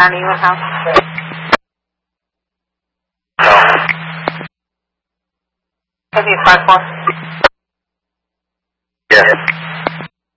ตอนนี้นะครับก็ติดไฟก่อน